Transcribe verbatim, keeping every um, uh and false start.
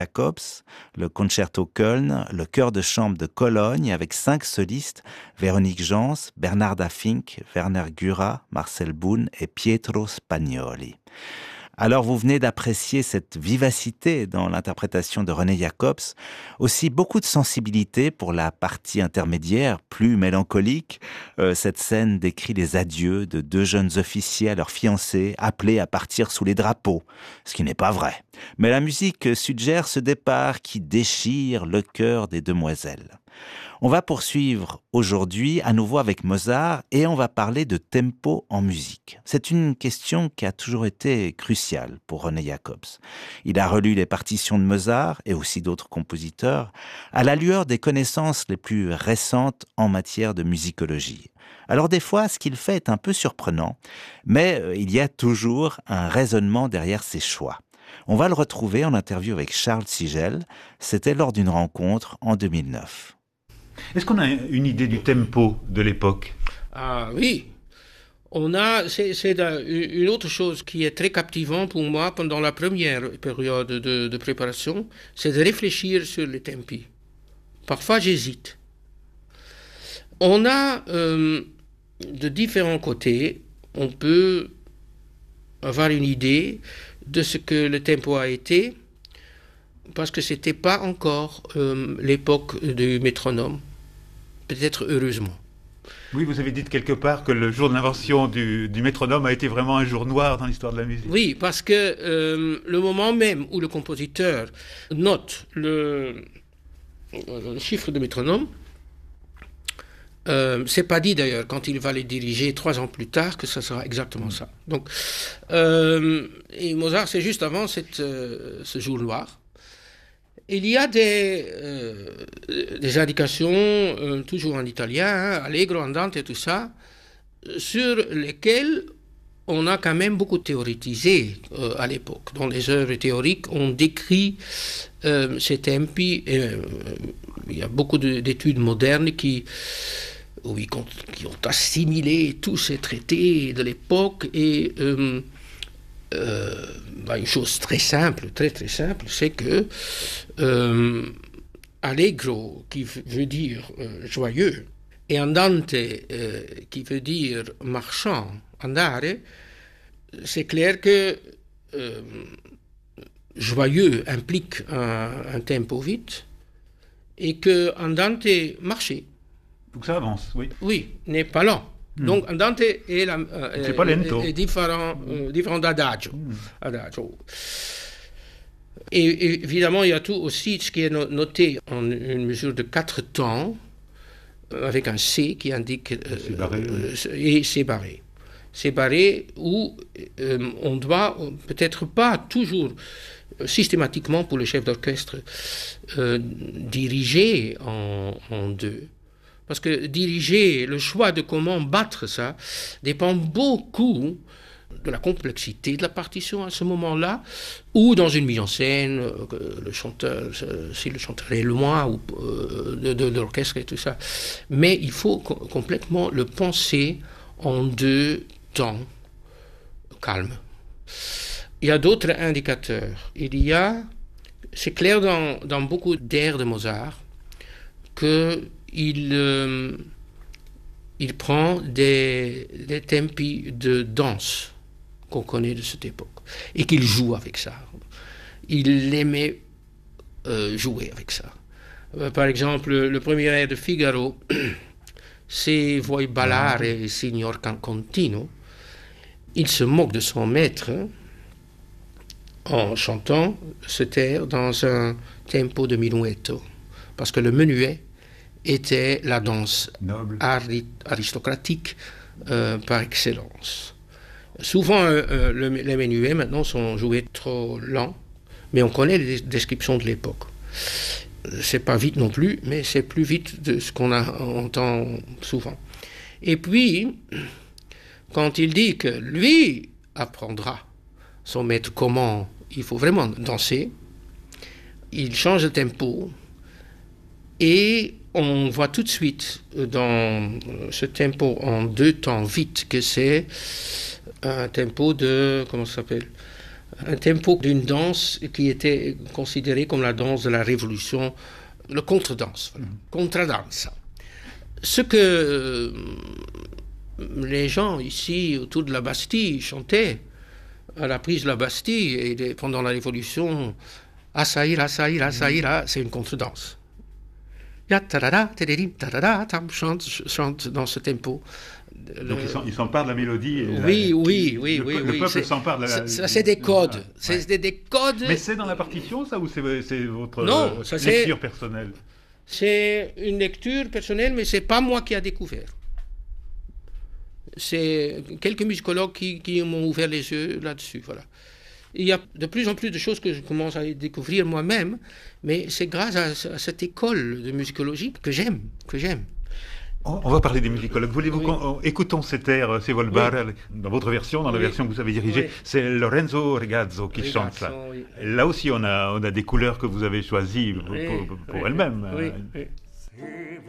Jacobs, le Concerto Köln, le chœur de chambre de Cologne avec cinq solistes, Véronique Jans, Bernarda Fink, Werner Güra, Marcel Boone et Pietro Spagnoli. Alors vous venez d'apprécier cette vivacité dans l'interprétation de René Jacobs, aussi beaucoup de sensibilité pour la partie intermédiaire, plus mélancolique. Euh, cette scène décrit les adieux de deux jeunes officiers à leurs fiancés, appelés à partir sous les drapeaux, ce qui n'est pas vrai. Mais la musique suggère ce départ qui déchire le cœur des demoiselles. On va poursuivre aujourd'hui à nouveau avec Mozart et on va parler de tempo en musique. C'est une question qui a toujours été cruciale pour René Jacobs. Il a relu les partitions de Mozart et aussi d'autres compositeurs à la lueur des connaissances les plus récentes en matière de musicologie. Alors des fois, ce qu'il fait est un peu surprenant, mais il y a toujours un raisonnement derrière ses choix. On va le retrouver en interview avec Charles Sigel. C'était lors d'une rencontre en deux mille neuf. Est-ce qu'on a une idée du tempo de l'époque ? Ah oui, on a, c'est, c'est une autre chose qui est très captivant pour moi pendant la première période de, de préparation, c'est de réfléchir sur les tempi. Parfois j'hésite. On a euh, de différents côtés, on peut avoir une idée de ce que le tempo a été, parce que c'était pas encore euh, l'époque du métronome, peut-être heureusement. Oui, vous avez dit quelque part que le jour de l'invention du, du métronome a été vraiment un jour noir dans l'histoire de la musique. Oui, parce que euh, le moment même où le compositeur note le, le chiffre de métronome, euh, c'est pas dit d'ailleurs quand il va les diriger trois ans plus tard que ça sera exactement mmh. ça. Donc, euh, et Mozart, c'est juste avant cette, euh, ce jour noir. Il y a des, euh, des indications, euh, toujours en italien, hein, allegro, andante et tout ça, sur lesquelles on a quand même beaucoup théorisé euh, à l'époque. Dans les œuvres théoriques, on décrit euh, ces tempi. Et, euh, il y a beaucoup de, d'études modernes qui, oui, qui ont assimilé tous ces traités de l'époque et... Euh, Euh, bah une chose très simple, très très simple, c'est que euh, allegro, qui veut dire euh, joyeux, et andante, euh, qui veut dire marchand, andare, c'est clair que euh, joyeux implique un, un tempo vite, et que andante, marcher. Donc ça avance, oui. Oui, n'est pas lent. Mm. Donc andante est, la, euh, c'est pas lento. est, est différent, euh, différent d'adagio. Mm. Adagio. Et, et évidemment, il y a tout aussi ce qui est noté en une mesure de quatre temps, avec un C qui indique... Euh, c'est barré. Euh, et c'est barré. C'est barré où euh, on doit peut-être pas toujours systématiquement pour le chef d'orchestre euh, diriger en, en deux. Parce que diriger, le choix de comment battre ça, dépend beaucoup de la complexité de la partition à ce moment-là, ou dans une mise en scène, le chanteur, si le chanteur est loin ou, euh, de, de, de l'orchestre et tout ça. Mais il faut co- complètement le penser en deux temps calmes. Il y a d'autres indicateurs. Il y a, c'est clair dans, dans beaucoup d'airs de Mozart, que Il, euh, il prend des, des tempi de danse qu'on connaît de cette époque et qu'il joue avec ça. Il aimait euh, jouer avec ça. Euh, par exemple, le premier air de Figaro, c'est Vuoi ballare, signor Contino. Il se moque de son maître en chantant cet air dans un tempo de minuetto, parce que le menuet était la danse noble, ari- aristocratique euh, par excellence. Souvent, euh, le, les menuets maintenant sont joués trop lents, mais on connaît les descriptions de l'époque. C'est pas vite non plus, mais c'est plus vite de ce qu'on a, entend souvent. Et puis, quand il dit que lui apprendra son maître comment il faut vraiment danser, il change de tempo et on voit tout de suite dans ce tempo en deux temps vite que c'est un tempo de, comment ça s'appelle, un tempo d'une danse qui était considérée comme la danse de la Révolution, le contre-danse, voilà, contradanza. Ce que euh, les gens ici autour de la Bastille chantaient à la prise de la Bastille et de, pendant la Révolution, Asaïra, Asaïra, Asaïra, c'est une contre-danse. Chante, chante dans ce tempo. Donc le... ils s'emparent de la mélodie. Et oui, la... oui, oui, le, oui. Le oui, peuple s'empare de la... Ça, c'est des codes. Ah, c'est ouais. des, des codes. Mais c'est dans la partition, ça, ou c'est votre non, euh, ça, lecture personnelle? C'est une lecture personnelle, mais c'est pas moi qui a découvert. C'est quelques musicologues qui, qui m'ont ouvert les yeux là-dessus, voilà. Il y a de plus en plus de choses que je commence à découvrir moi-même, mais c'est grâce à, à cette école de musicologie que j'aime, que j'aime. On va parler des musicologues. Voulez-vous oui. qu'on écoutons cet air, C'est Volbar, oui. dans votre version, dans la oui. version que vous avez dirigée, oui. c'est Lorenzo Regazzo qui Regazzo, chante ça. Oui. Là aussi, on a, on a des couleurs que vous avez choisies oui. pour, pour, pour oui. elles-mêmes. Oui. Oui.